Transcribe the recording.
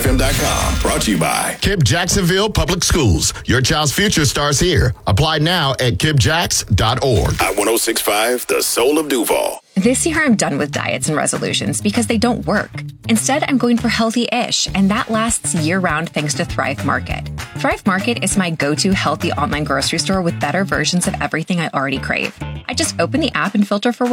KibsJacksonvilleFM.com. Brought to you by KIPP Jacksonville Public Schools. Your child's future starts here. Apply now at KIPPJacks.org. I-1065, the soul of Duval. This year, I'm done with diets and resolutions because they don't work. Instead, I'm going for healthy-ish, and that lasts year-round thanks to Thrive Market. Thrive Market is my go-to healthy online grocery store with better versions of everything I already crave. I just open the app and filter for what